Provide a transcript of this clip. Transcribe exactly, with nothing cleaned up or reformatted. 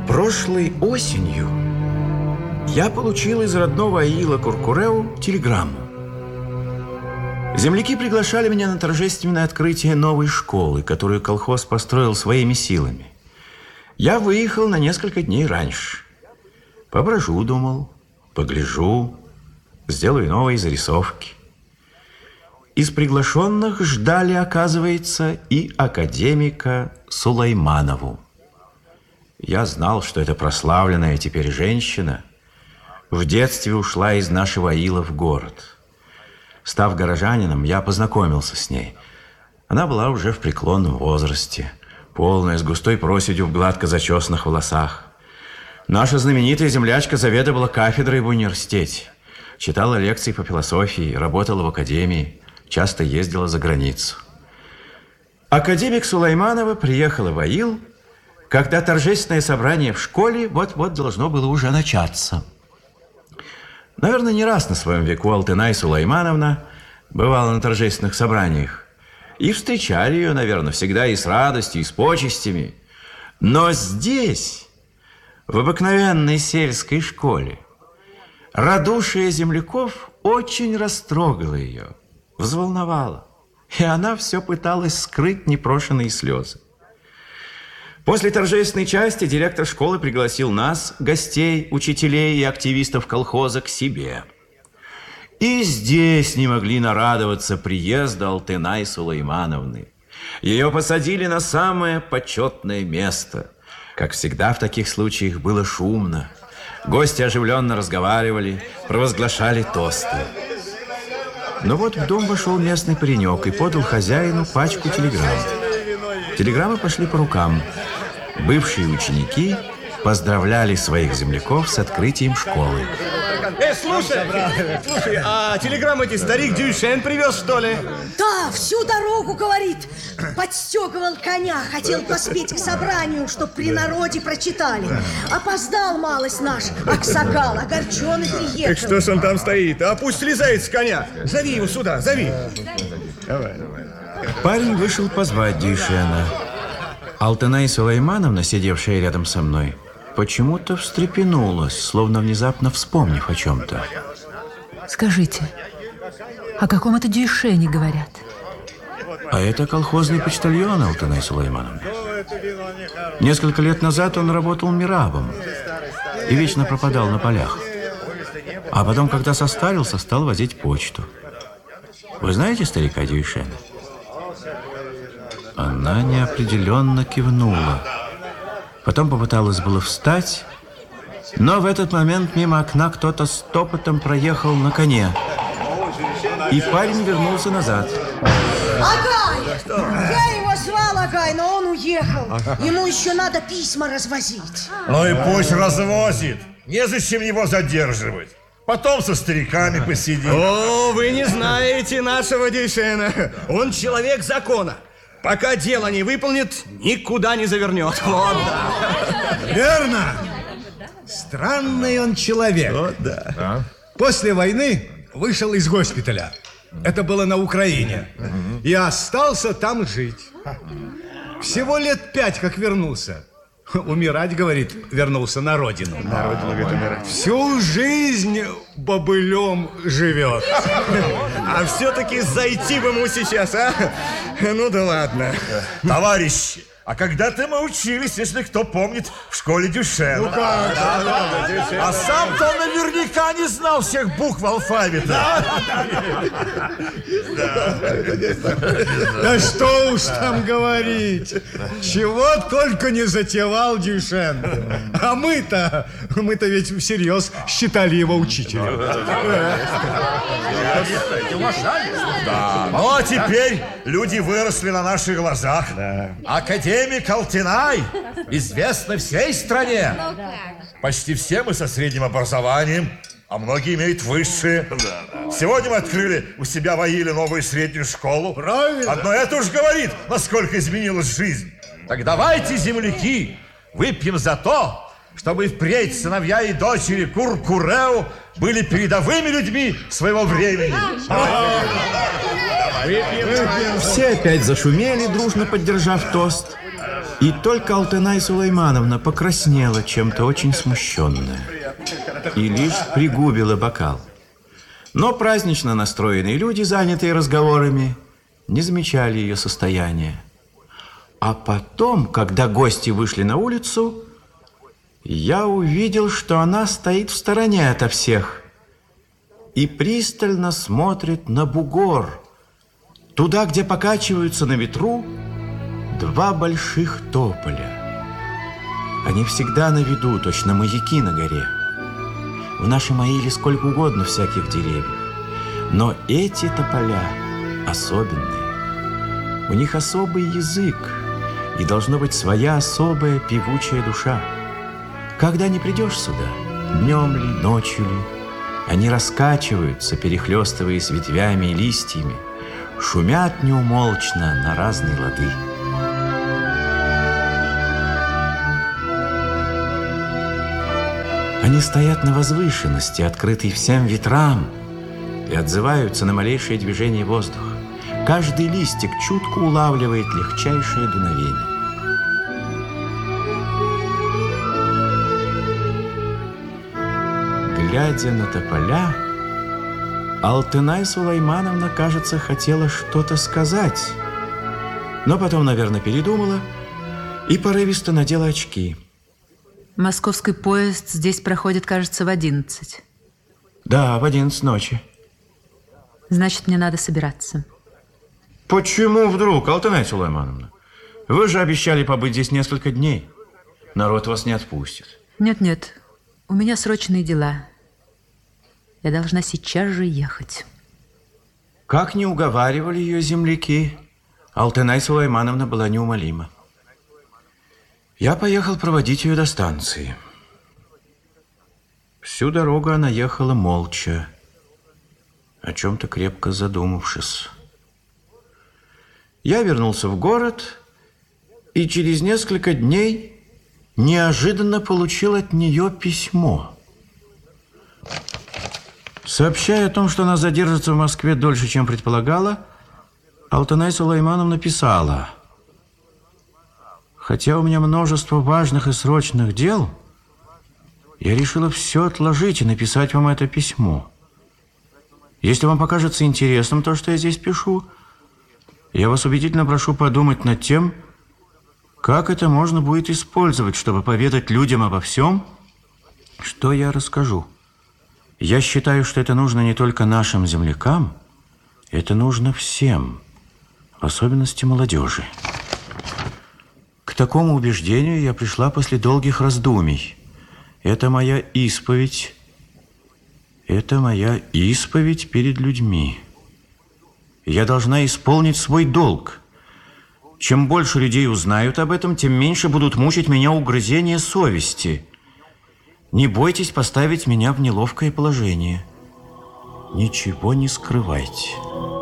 Прошлой осенью я получил из родного аила Куркуреу телеграмму. Земляки приглашали меня на торжественное открытие новой школы, которую колхоз построил своими силами. Я выехал на несколько дней раньше. Поброжу, думал, погляжу, сделаю новые зарисовки. Из приглашенных ждали, оказывается, и академика Сулайманову. Я знал, что эта прославленная теперь женщина в детстве ушла из нашего аила в город. Став горожанином, я познакомился с ней. Она была уже в преклонном возрасте, полная, с густой проседью в гладко зачесанных волосах. Наша знаменитая землячка заведовала кафедрой в университете, читала лекции по философии, работала в академии, часто ездила за границу. Академик Сулайманова приехала в аил, когда торжественное собрание в школе вот-вот должно было уже начаться. Наверное, не раз на своем веку Алтынай Сулаймановна бывала на торжественных собраниях. И встречали ее, наверное, всегда и с радостью, и с почестями. Но здесь, в обыкновенной сельской школе, радушие земляков очень растрогало ее, взволновало. И она все пыталась скрыть непрошенные слезы. После торжественной части директор школы пригласил нас, гостей, учителей и активистов колхоза, к себе. И здесь не могли нарадоваться приезду Алтынай Сулаймановны. Ее посадили на самое почетное место. Как всегда в таких случаях было шумно. Гости оживленно разговаривали, провозглашали тосты. Но вот в дом вошел местный паренек и подал хозяину пачку телеграмм. Телеграммы пошли по рукам. Бывшие ученики поздравляли своих земляков с открытием школы. Эй, слушай, слушай, а телеграмму эти старик Дюйшен привез, что ли? Да, всю дорогу, говорит. Подстегивал коня, хотел поспеть к собранию, чтоб при народе прочитали. Опоздал малость наш, аксакал, огорченный приехал. Так что ж он там стоит? А пусть слезает с коня. Зови его сюда, зови. Давай, давай. Парень вышел позвать Дюйшена. Алтынай Сулаймановна, сидевшая рядом со мной, почему-то встрепенулась, словно внезапно вспомнив о чем-то. Скажите, о каком это Дюйшене говорят? А это колхозный почтальон Алтынай Сулаймановна. Несколько лет назад он работал мирабом и вечно пропадал на полях. А потом, когда состарился, стал возить почту. Вы знаете старика Дюйшена? Она неопределенно кивнула. Потом попыталась было встать, но в этот момент мимо окна кто-то стопотом проехал на коне. И парень вернулся назад. Агай! Я его звал, Агай, но он уехал. Ему еще надо письма развозить. Ну и пусть развозит. Незачем его задерживать. Потом со стариками посидим. О, вы не знаете нашего Дюйшена. Он человек закона. Пока дело не выполнит, никуда не завернет. Вот, да. Верно. Странный он человек. Вот, да. А? После войны вышел из госпиталя. Это было на Украине. И остался там жить. Всего лет пять, как вернулся. Умирать, говорит, вернулся на родину. На родину, говорит, умирать. Всю жизнь бобылем живет. А все-таки зайти бы ему сейчас, а? Ну да ладно. Товарищи, а когда-то мы учились, если кто помнит, в школе Дюйшена. Ну как? Да, да, да. А сам-то он наверняка не знал всех букв алфавита. Да что уж там говорить. Чего только не затевал Дюйшен. А мы-то, мы-то ведь всерьез считали его учителем. Да. Ну а теперь люди выросли на наших глазах. Академик Алтынай известна всей стране. Почти все мы со средним образованием, а многие имеют высшее. Сегодня мы открыли у себя в аиле новую среднюю школу. Правильно. Одно это уж говорит, насколько изменилась жизнь. Так давайте, земляки, выпьем за то, чтобы впредь сыновья и дочери Куркуреу были передовыми людьми своего времени. Все опять зашумели, дружно поддержав тост. И только Алтынай Сулеймановна покраснела чем-то очень смущенная и лишь пригубила бокал. Но празднично настроенные люди, занятые разговорами, не замечали ее состояния. А потом, когда гости вышли на улицу, я увидел, что она стоит в стороне ото всех и пристально смотрит на бугор, туда, где покачиваются на ветру два больших тополя. Они всегда на виду, точно маяки на горе. В нашей Маиле сколько угодно всяких деревьев, но эти тополя особенные. У них особый язык, и должно быть своя особая певучая душа. Когда не придешь сюда, днем ли, ночью ли, они раскачиваются, перехлестываясь ветвями и листьями, шумят неумолчно на разные лады. Они стоят на возвышенности, открытой всем ветрам, и отзываются на малейшее движение воздуха. Каждый листик чутко улавливает легчайшее дуновение. Глядя на тополя, Алтынай Сулеймановна, кажется, хотела что-то сказать, но потом, наверное, передумала и порывисто надела очки. Московский поезд здесь проходит, кажется, в одиннадцать. Да, в одиннадцать ночи. Значит, мне надо собираться. Почему вдруг, Алтынай Сулеймановна? Вы же обещали побыть здесь несколько дней. Народ вас не отпустит. Нет-нет, у меня срочные дела. Я должна сейчас же ехать. Как не уговаривали ее земляки, Алтынай Сулеймановна была неумолима. Я поехал проводить ее до станции. Всю дорогу она ехала молча, о чем-то крепко задумавшись. Я вернулся в город и через несколько дней неожиданно получил от нее письмо. Сообщая о том, что она задержится в Москве дольше, чем предполагала, Алтынай Сулеймановна писала: «Хотя у меня множество важных и срочных дел, я решила все отложить и написать вам это письмо. Если вам покажется интересным то, что я здесь пишу, я вас убедительно прошу подумать над тем, как это можно будет использовать, чтобы поведать людям обо всем, что я расскажу. Я считаю, что это нужно не только нашим землякам, это нужно всем, в особенности молодежи. К такому убеждению я пришла после долгих раздумий. Это моя исповедь, это моя исповедь перед людьми. Я должна исполнить свой долг. Чем больше людей узнают об этом, тем меньше будут мучить меня угрызения совести. Не бойтесь поставить меня в неловкое положение. Ничего не скрывайте».